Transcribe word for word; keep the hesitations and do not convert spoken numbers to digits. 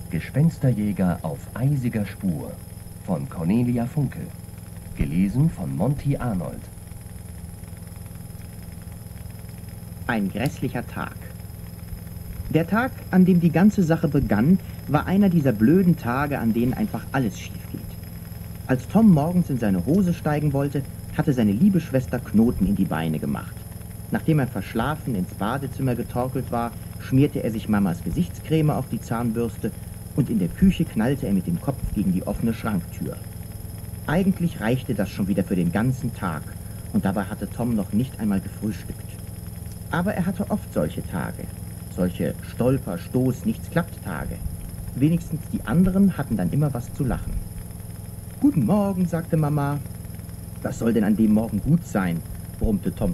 Gespensterjäger auf eisiger Spur von Cornelia Funke. Gelesen von Monty Arnold. Ein grässlicher Tag. Der Tag, an dem die ganze Sache begann, war einer dieser blöden Tage, an denen einfach alles schief geht. Als Tom morgens in seine Hose steigen wollte, hatte seine liebe Schwester Knoten in die Beine gemacht. Nachdem er verschlafen ins Badezimmer getorkelt war, schmierte er sich Mamas Gesichtscreme auf die Zahnbürste und in der Küche knallte er mit dem Kopf gegen die offene Schranktür. Eigentlich reichte das schon wieder für den ganzen Tag und dabei hatte Tom noch nicht einmal gefrühstückt. Aber er hatte oft solche Tage, solche Stolper-, Stoß-, Nichts-klappt-Tage. Wenigstens die anderen hatten dann immer was zu lachen. »Guten Morgen«, sagte Mama. »Was soll denn an dem Morgen gut sein?«, brummte Tom